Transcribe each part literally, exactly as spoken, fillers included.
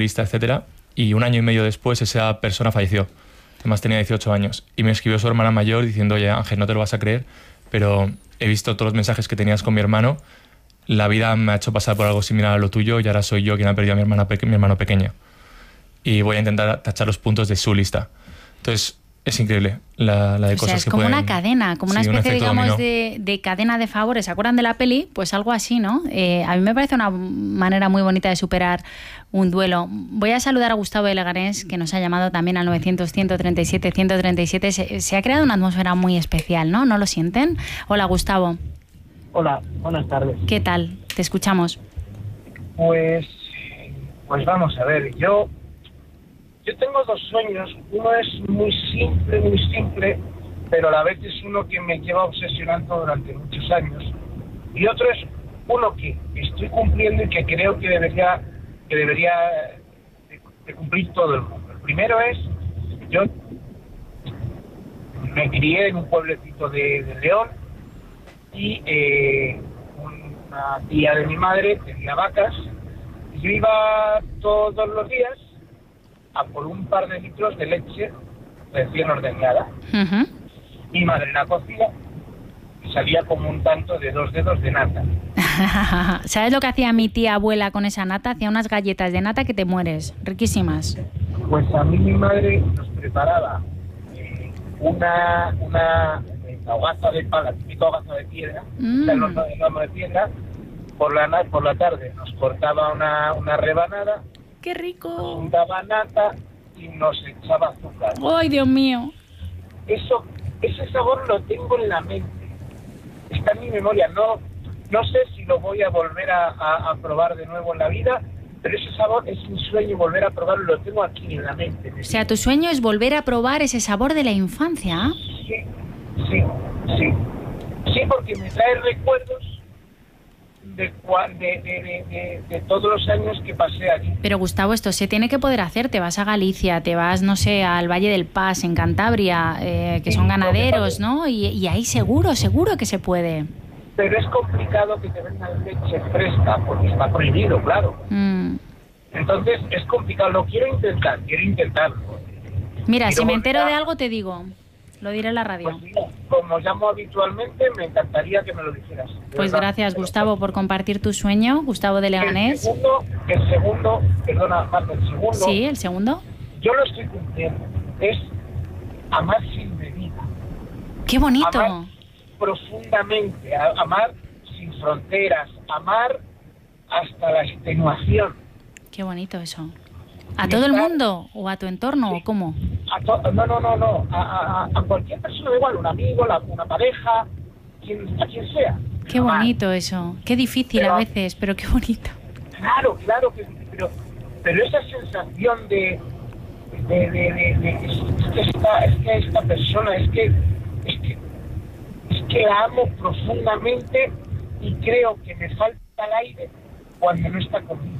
futbolista, etcétera. Y un año y medio después esa persona falleció. Además tenía dieciocho años. Y me escribió su hermana mayor diciendo, oye Ángel, no te lo vas a creer, pero he visto todos los mensajes que tenías con mi hermano. La vida me ha hecho pasar por algo similar a lo tuyo y ahora soy yo quien ha perdido a mi, hermana peque- mi hermano pequeño. Y voy a intentar tachar los puntos de su lista. Entonces, es increíble la, la de o cosas sea, es que como pueden... una cadena, como una Sí, un especie, efecto digamos, dominó. de, de cadena de favores. ¿Se acuerdan de la peli? Pues algo así, ¿no? Eh, a mí me parece una manera muy bonita de superar un duelo. Voy a saludar a Gustavo de Leganés, que nos ha llamado también al novecientos, ciento treinta y siete, ciento treinta y siete. Se, se ha creado una atmósfera muy especial, ¿no? ¿No lo sienten? Hola, Gustavo. Hola, buenas tardes. ¿Qué tal? Te escuchamos. Pues, pues vamos a ver, yo, yo tengo dos sueños. Uno es muy simple, muy simple, pero a la vez es uno que me lleva obsesionando durante muchos años. Y otro es uno que estoy cumpliendo y que creo que debería, que debería de, de cumplir todo el mundo. El primero es, yo me crié en un pueblecito de, de León y eh, una tía de mi madre tenía vacas y yo iba todos los días a por un par de litros de leche recién ordeñada. Uh-huh. Mi madre la cocía y salía como un tanto de dos dedos de nata. ¿Sabes lo que hacía mi tía abuela con esa nata? Hacía unas galletas de nata que te mueres, riquísimas. Pues a mí mi madre nos preparaba eh, una una eh, hogaza de pala, típica hogaza de piedra, Mm. o sea, el horno el horno de piedra. Por la na- por la tarde nos cortaba una, una rebanada, ¡Qué rico! juntaba nata y nos echaba azúcar. ¡Ay, Dios mío! Eso, ese sabor lo tengo en la mente, está en mi memoria. No, no sé si lo voy a volver a, a, a probar de nuevo en la vida, pero ese sabor es mi sueño, volver a probarlo, lo tengo aquí en la mente. O sea, tu sueño es volver a probar ese sabor de la infancia. Sí, sí, sí. Sí, porque me trae recuerdos de, cua- de, de, de, de, de todos los años que pasé allí. Pero Gustavo, esto se tiene que poder hacer. Te vas a Galicia, te vas, no sé, al Valle del Pas, en Cantabria, eh, que Sí, son lo que ganaderos, pasa- ¿no? Y, y ahí seguro, seguro que se puede. Pero es complicado que te vendan leche fresca, porque está prohibido, claro. Mm. Entonces es complicado, lo quiero intentar, quiero intentarlo. Mira, Quiero si me volver entero a- de algo te digo. Lo diré en la radio. Pues mira, como llamo habitualmente, me encantaría que me lo dijeras. De Pues verdad. gracias, Gustavo, por compartir tu sueño. Gustavo de El Leganés. segundo, el segundo, perdona, Marta, el segundo, Sí, el segundo. yo lo estoy cumpliendo, es amar sin medida, ¡Qué bonito! amar profundamente, a- amar sin fronteras, amar hasta la extenuación. ¡Qué bonito eso! ¿A todo el mundo? ¿O a tu entorno? ¿O cómo? A to- no, no, no, no, a, a- a cualquier persona, da igual, un amigo, la- una pareja, quien, a quien sea. ¡Qué Amar. bonito eso! ¡Qué difícil Pero- a veces, pero qué bonito! Claro, claro, que, pero, pero esa sensación de, de, de, de- de- es, que esta, es que esta persona, es que, es que, es que la amo profundamente y creo que me falta el aire cuando no está conmigo.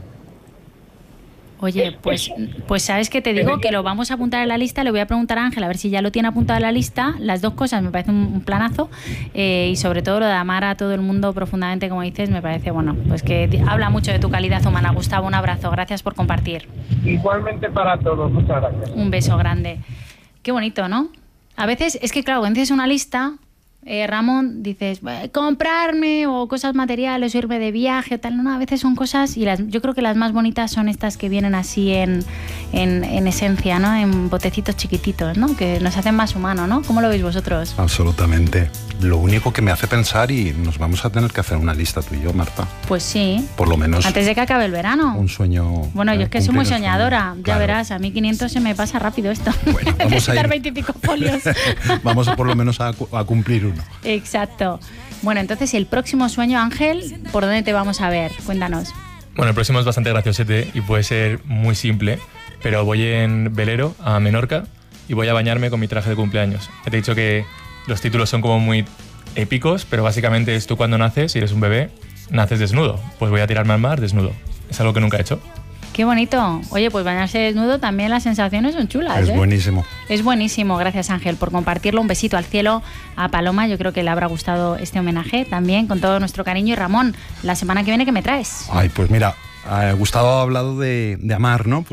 Oye, pues, pues sabes que te digo que lo vamos a apuntar en la lista. Le voy a preguntar a Ángel a ver si ya lo tiene apuntado en la lista. Las dos cosas me parece un, un planazo, eh, y sobre todo lo de amar a todo el mundo profundamente, como dices, me parece, bueno, pues que t- habla mucho de tu calidad humana. Gustavo, un abrazo, gracias por compartir. Igualmente para todos, muchas gracias. Un beso grande. Qué bonito, ¿no? A veces, es que claro, cuando dices una lista, eh, Ramón, dices, "Eh, comprarme o cosas materiales o irme de viaje o tal". No, no, a veces son cosas, y las, yo creo que las más bonitas son estas que vienen así en, en, en esencia, ¿no? En botecitos chiquititos, ¿no? Que nos hacen más humanos, ¿no? ¿Cómo lo veis vosotros? Absolutamente. Lo único que me hace pensar, y nos vamos a tener que hacer una lista tú y yo, Marta, Pues sí, por lo menos antes de que acabe el verano. un sueño. Bueno, eh, yo es que soy muy cumplir un sueño. soñadora, ya Claro. verás, a mí quinientos se me pasa rápido esto. Bueno, vamos a Necesitar ir- veintipico folios. Vamos a por lo menos a, cu- a cumplir uno. Exacto. Bueno, entonces el próximo sueño, Ángel, ¿por dónde te vamos a ver? Cuéntanos. Bueno, el próximo es bastante graciosete y puede ser muy simple, pero voy en velero a Menorca y voy a bañarme con mi traje de cumpleaños. Ya te he dicho que los títulos son como muy épicos, pero básicamente es tú cuando naces, si eres un bebé, naces desnudo. Pues voy a tirarme al mar desnudo. Es algo que nunca he hecho. Qué bonito. Oye, pues bañarse desnudo también las sensaciones son chulas, Es ¿eh? buenísimo. Es buenísimo. Gracias, Ángel, por compartirlo. Un besito al cielo a Paloma. Yo creo que le habrá gustado este homenaje también, con todo nuestro cariño. Y Ramón, la semana que viene, ¿qué me traes? Ay, pues mira, eh, Gustavo ha hablado de, de amar, ¿no?